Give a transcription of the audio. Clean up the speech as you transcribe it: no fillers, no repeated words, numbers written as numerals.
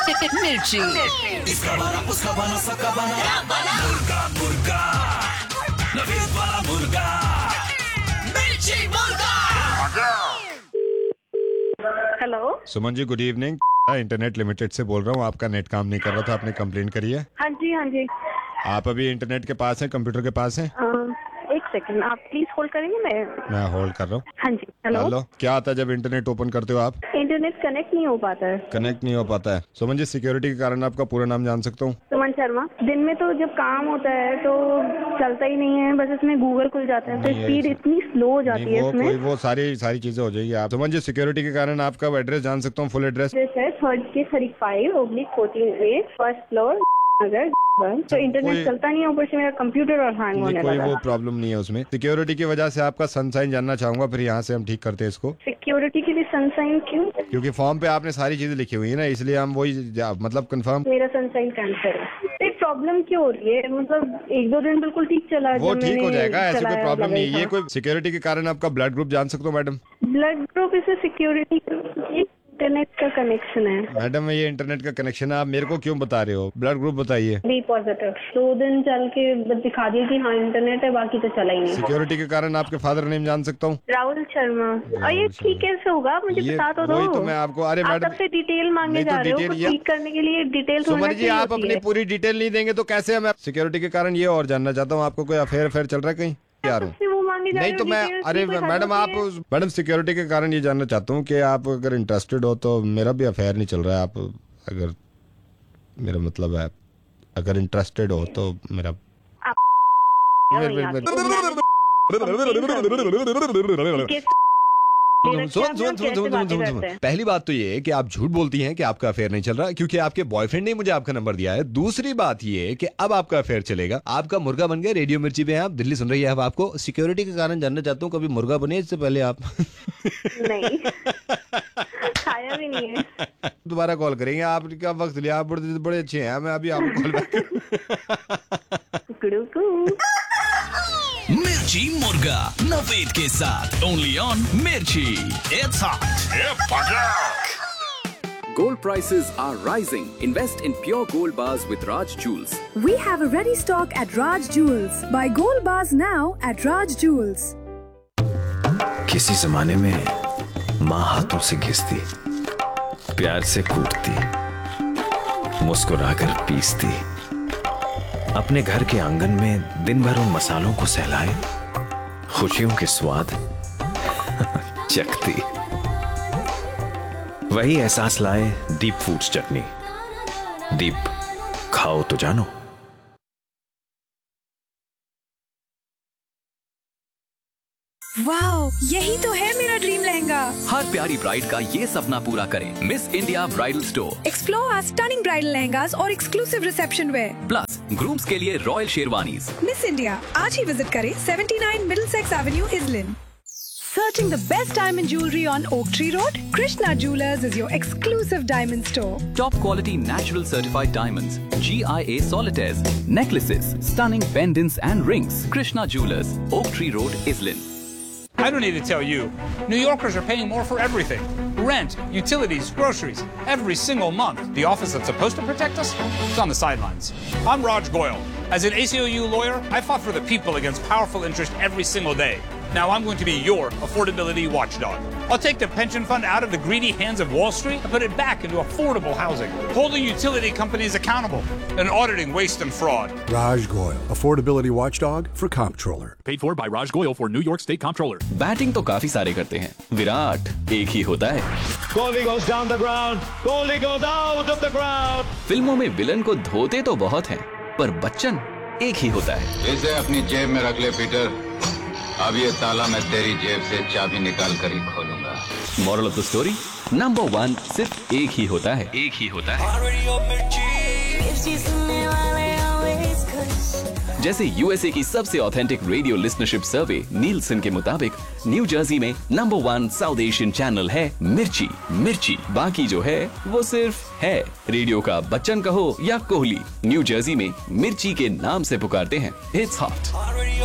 मिर्ची। इसका बना, उसका बना, सबका बना, मुर्गा मुर्गा, नवीद वाला मुर्गा, मिर्ची मुर्गा। Hello Suman ji, good evening. Internet limited से बोल रहा हूँ। आपका नेट काम नहीं कर रहा था, आपने कंप्लेंट करी है। हाँ जी हाँ जी। आप अभी इंटरनेट के पास हैं, कंप्यूटर के पास हैं? एक सेकंड, आप प्लीज होल्ड करेंगे। मैं होल्ड कर रहा हूँ। हाँ जी। हेलो। क्या आता है जब इंटरनेट ओपन करते हो आप? इंटरनेट कनेक्ट नहीं हो पाता है। कनेक्ट नहीं हो पाता है। सुमन जी, सिक्योरिटी के कारण आपका पूरा नाम जान सकता हूँ? सुमन शर्मा। दिन में तो जब काम होता है तो चलता ही नहीं है, बस इसमें गूगल खुल जाता है तो स्पीड इतनी स्लो हो जाती है इसमें। वो सारी चीजें हो जाएगी। आप सुमन जी, सिक्योरिटी के कारण आपका एड्रेस जान सकता हूँ? फुल एड्रेस है 3rd/5/14A, फर्स्ट फ्लोर नगर। तो इंटरनेट चलता नहीं है, ऊपर से मेरा कंप्यूटर और हैंग होने लगा। कोई वो प्रॉब्लम नहीं है उसमें। सिक्योरिटी की वजह से आपका सनसाइन जानना चाहूंगा, फिर यहाँ से हम ठीक करते हैं इसको। सिक्योरिटी के लिए सनसाइन क्यों? क्योंकि फॉर्म पे आपने सारी चीजें लिखी हुई है ना, इसलिए हम वही मतलब कंफर्म। मेरा सनसाइन कैंसिल है। प्रॉब्लम क्यों हो रही है? मतलब 1-2 दिन बिल्कुल ठीक चला, वो ठीक हो जाएगा, ऐसी कोई प्रॉब्लम नहीं है। ये कोई सिक्योरिटी के कारण आपका ब्लड ग्रुप जान सकता हूँ मैडम? ब्लड ग्रुप इसे सिक्योरिटी इंटरनेट का कनेक्शन है। मैडम, ये इंटरनेट का कनेक्शन है, आप मेरे को क्यों बता रहे हो? ब्लड ग्रुप बताइए। B positive. 2 दिन चल के दिखा दिया कि हाँ इंटरनेट है, बाकी तो चला ही नहीं। सिक्योरिटी के कारण आपके फादर नेम जान सकता हूँ? राहुल शर्मा। और ये ठीक कैसे होगा? मुझे बता तो दो। वही तो मैं आपको, अरे मैडम, आपसे डिटेल मांगे जा रहे हो, ठीक करने के लिए डिटेल। सुमन जी, आप अपनी पूरी डिटेल नहीं देंगे तो कैसे? हम सिक्योरिटी के कारण ये और जानना चाहता हूँ, आपको कोई अफेयर चल रहा है कहीं? नहीं तो मैं, अरे मैडम, मैडम सिक्योरिटी के कारण ये जानना चाहता हूँ कि आप अगर इंटरेस्टेड हो तो मेरा भी अफेयर नहीं चल रहा है। आप अगर, मेरा मतलब है, अगर इंटरेस्टेड हो तो मेरा सुन। पहली बात तो ये है कि आप झूठ बोलती हैं कि आपका अफेयर नहीं चल रहा, क्योंकि आपके बॉयफ्रेंड ने मुझे आपका नंबर दिया है। दूसरी बात ये है कि अब आपका अफेयर चलेगा। आपका मुर्गा बन गया, रेडियो मिर्ची पे हैं आप, दिल्ली सुन रही है। अब आपको सिक्योरिटी के कारण जानना चाहता हूँ, कभी मुर्गा बने इससे पहले आप? नहीं, खाया भी नहीं है। दोबारा कॉल करेंगे, आपका वक्त लिया, आप बड़े अच्छे हैं। मैं अभी आपको कॉल बैक। मिर्ची मुर्गा नवेद के साथ, ओनली ऑन मिर्ची। It's hot. Gold prices are rising. Invest in pure gold bars with Raj Jewels. We have a ready stock at Raj Jewels. Buy gold bars now at Raj Jewels. किसी जमाने में माँ हाथों से घिसती, प्यार से कूटती, मुस्कुराकर पीसती, अपने घर के आंगन में दिन भर उन मसालों को सहलाए, खुशियों के स्वाद चखती। वही एहसास लाए दीप फूड्स चटनी। दीप, खाओ तो जानो। वाओ, यही तो है मेरा ड्रीम लहंगा। हर प्यारी ब्राइड का ये सपना पूरा करें miss India bridal store. Explore our stunning bridal lehengas और exclusive reception where, plus grooms के लिए रॉयल शेरवानीज। मिस इंडिया आज ही विजिट करें 79 Middlesex Avenue, इजलिन। Searching the best diamond jewelry on Oak Tree Road? Krishna Jewelers is your exclusive diamond store. Top quality natural certified diamonds, GIA solitaires, necklaces, stunning pendants and rings. Krishna Jewelers, Oak Tree Road, Islin. I don't need to tell you, New Yorkers are paying more for everything. Rent, utilities, groceries, every single month. The office that's supposed to protect us is on the sidelines. I'm Raj Goyal. As an ACLU lawyer, I fought for the people against powerful interest every single day. Now I'm going to be your affordability watchdog. I'll take the pension fund out of the greedy hands of Wall Street and put it back into affordable housing, holding utility companies accountable and auditing waste and fraud. Raj Goyal, affordability watchdog for comptroller. Paid for by Raj Goyal for New York State Comptroller. Batting तो काफी सारे करते हैं, विराट एक ही होता है। Kohli goes down the ground. Kohli goes out of the ground. फिल्मों में विलन को धोते तो बहुत हैं, पर बच्चन एक ही होता है। इसे अपनी जेब में रख ले पीटर। अब ये ताला मैं तेरी जेब से चाबी निकाल कर ही खोलूंगा। Moral of the story, number 1 सिर्फ एक ही होता है। एक ही होता है। जैसे यूएसए की सबसे ऑथेंटिक रेडियो लिसनरशिप सर्वे नीलसन के मुताबिक न्यू जर्सी में नंबर 1 साउथ एशियन चैनल है मिर्ची। मिर्ची, बाकी जो है वो सिर्फ है। रेडियो का बच्चन कहो या कोहली, न्यू जर्सी में मिर्ची के नाम से पुकारते हैं। It's hot.